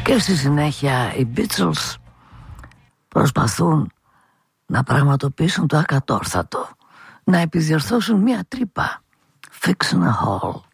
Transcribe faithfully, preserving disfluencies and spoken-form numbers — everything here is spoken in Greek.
Και στη συνέχεια οι Beatles προσπαθούν να πραγματοποιήσουν το ακατόρθατο, να επιδιορθώσουν μια τρύπα, fixing a hole.